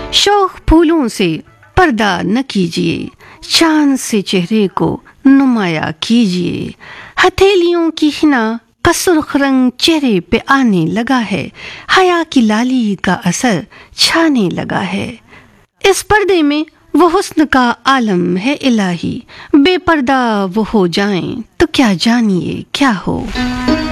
शौक फूलों से पर्दा न कीजिए, चांद से चेहरे को नुमाया कीजिए। हथेलियों की हिना का सुर्ख रंग चेहरे पे आने लगा है, हया की लाली का असर छाने लगा है। इस पर्दे में वो हुस्न का आलम है इलाही, बेपर्दा वो हो जाएं तो क्या जानिए क्या हो।